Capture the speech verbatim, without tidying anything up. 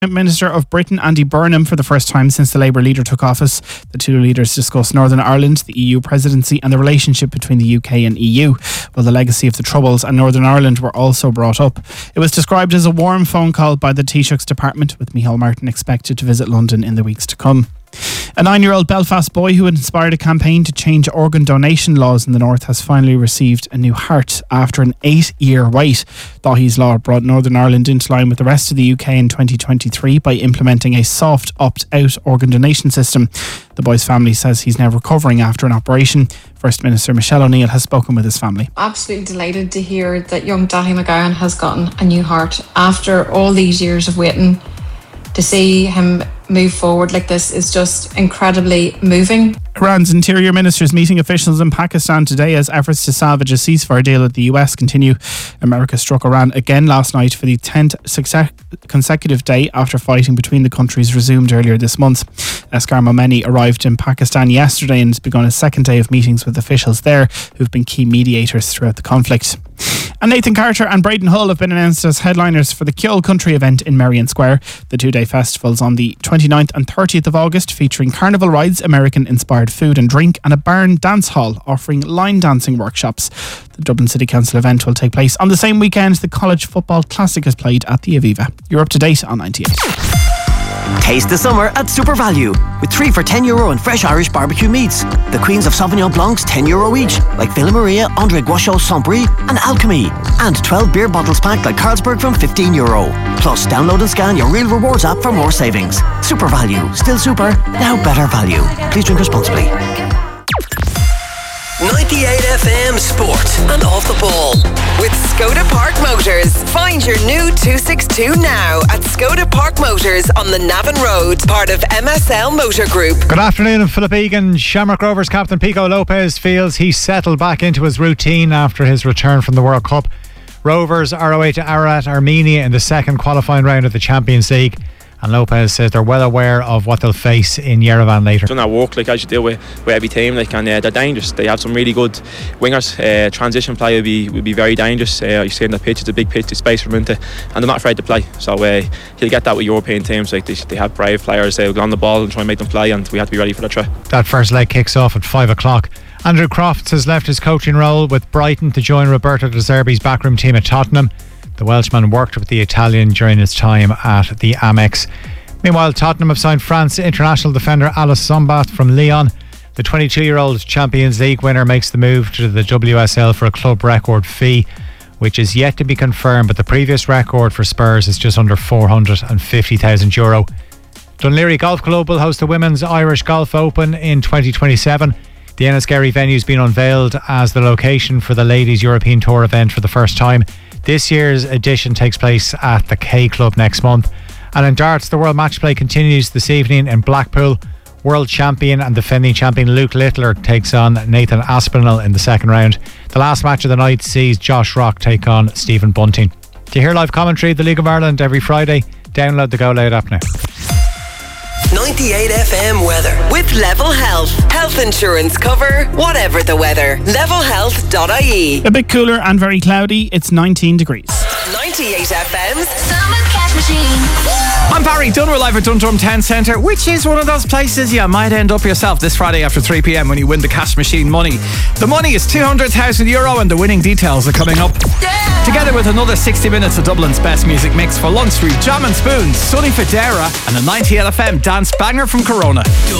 Minister of Britain Andy Burnham for the first time since the Labour leader took office. The two leaders discussed Northern Ireland, the E U presidency and the relationship between the U K and E U. Well, the legacy of the Troubles and Northern Ireland were also brought up. It was described as a warm phone call by the Taoiseach's department, with Micheál Martin expected to visit London in the weeks to come. A nine-year-old Belfast boy who inspired a campaign to change organ donation laws in the north has finally received a new heart after an eight-year wait. Daithí's law brought Northern Ireland into line with the rest of the U K in twenty twenty-three by implementing a soft opt-out organ donation system. The boy's family says he's now recovering after an operation. First Minister Michelle O'Neill has spoken with his family. Absolutely delighted to hear that young Daithí McGowan has gotten a new heart after all these years of waiting. To see him move forward like this is just incredibly moving. Iran's interior ministers meeting officials in Pakistan today as efforts to salvage a ceasefire deal with the U S continue. America struck Iran again last night for the tenth success- consecutive day after fighting between the countries resumed earlier this month. Askar Momeni arrived in Pakistan yesterday and has begun a second day of meetings with officials there who've been key mediators throughout the conflict. And Nathan Carter and Braden Hull have been announced as headliners for the Kyoll Country event in Merrion Square. The two-day festival's on the twenty-ninth and thirtieth of August, featuring carnival rides, American-inspired food and drink, and a barn dance hall offering line dancing workshops. The Dublin City Council event will take place on the same weekend the College Football Classic is played at the Aviva. You're up to date on ninety-eight. Taste the summer at Super Value with three for ten euro and fresh Irish barbecue meats. The Queens of Sauvignon Blancs ten euro each, like Villa Maria, André Guachot, Saint-Brie and Alchemy. And twelve beer bottles packed like Carlsberg from fifteen euro. Plus, download and scan your Real Rewards app for more savings. Super Value. Still super, now better value. Please drink responsibly. ninety-eight F M Sport and Off the Ball with Skoda Park Motors. Find your new two sixty-two now at Skoda Park Motors on the Navan Road, part of M S L Motor Group. Good afternoon, I'm Philip Egan. Shamrock Rovers captain Pico Lopez feels he's settled back into his routine after his return from the World Cup. Rovers are away to Ararat, Armenia in the second qualifying round of the Champions League. And Lopez says they're well aware of what they'll face in Yerevan later. Done that work like as you do with, with every team, like, and uh, they're dangerous. They have some really good wingers. Uh, transition play will be will be very dangerous. Uh, you see in the pitch, it's a big pitch, the space for them into, and they're not afraid to play. So uh, you'll get that with European teams. Like they, they have brave players. They'll go on the ball and try and make them play, and we have to be ready for that threat. That first leg kicks off at five o'clock. Andrew Crofts has left his coaching role with Brighton to join Roberto De Zerbi's backroom team at Tottenham. The Welshman worked with the Italian during his time at the Amex. Meanwhile, Tottenham have signed France international defender Alice Sombath from Lyon. The twenty-two-year-old Champions League winner makes the move to the W S L for a club record fee, which is yet to be confirmed, but the previous record for Spurs is just under four hundred fifty thousand euro. Dunleary Golf Club will host the Women's Irish Golf Open in twenty twenty-seven. The Enniskerry venue has been unveiled as the location for the Ladies European Tour event for the first time. This year's edition takes place at the K Club next month. And in darts, the World Match Play continues this evening in Blackpool. World champion and defending champion Luke Littler takes on Nathan Aspinall in the second round. The last match of the night sees Josh Rock take on Stephen Bunting. To hear live commentary of the League of Ireland every Friday, download the Go Loud app now. ninety-eight F M weather with Level Health. Health insurance cover, whatever the weather. level health dot I E. A bit cooler and very cloudy. It's nineteen degrees. ninety-eight F M's Summer Cash Machine. I'm Barry Dunn. We're live at Dundrum Town Centre, which is one of those places you might end up yourself this Friday after three p.m. when you win the cash machine money. The money is two hundred thousand euro and the winning details are coming up. Yeah. Together with another sixty minutes of Dublin's best music mix for lunch through Jam and Spoons, Sonny Federa and a ninety-eight F M dance banger from Corona.